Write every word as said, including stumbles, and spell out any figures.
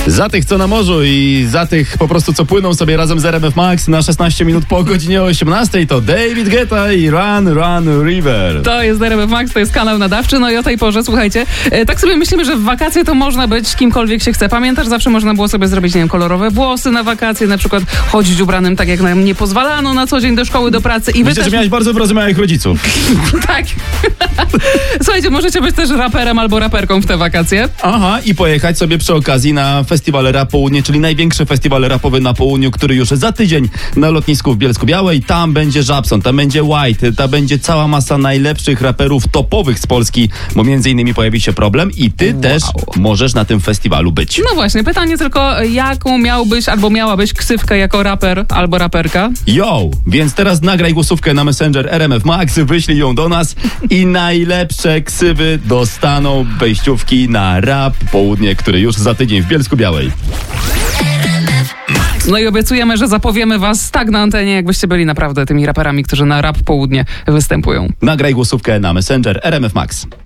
Za tych, co na morzu i za tych po prostu, co płyną sobie razem z R M F Max na szesnaście minut po godzinie osiemnastej, to David Guetta i Run, Run, River. To jest R M F Max, to jest kanał nadawczy, no i o tej porze, słuchajcie, e, tak sobie myślimy, że w wakacje to można być kimkolwiek się chce. Pamiętasz, zawsze można było sobie zrobić, nie wiem, kolorowe włosy na wakacje, na przykład chodzić ubranym tak, jak nam nie pozwalano na co dzień do szkoły, do pracy. I wy Myślę, też... że miałeś bardzo wyrozumiałych rodziców. Tak. Słuchajcie, możecie być też raperem albo raperką w te wakacje. Aha, i pojechać sobie przy okazji na festiwal Rap Południe, czyli największy festiwal rapowy na południu, który już za tydzień na lotnisku w Bielsku-Białej. Tam będzie Żabson, tam będzie White, tam będzie cała masa najlepszych raperów topowych z Polski, bo między innymi pojawi się Problem i ty wow. też możesz na tym festiwalu być. No właśnie, pytanie tylko, jaką miałbyś albo miałabyś ksywkę jako raper albo raperka? Yo, więc teraz nagraj głosówkę na Messenger R M F Max, wyślij ją do nas i najlepsze ksywy dostaną wejściówki na Rap Południe, który już za tydzień w Bielsku-Białej. No i obiecujemy, że zapowiemy was tak na antenie, jakbyście byli naprawdę tymi raperami, którzy na Rap Południe występują. Nagraj głosówkę na Messenger R M F Max.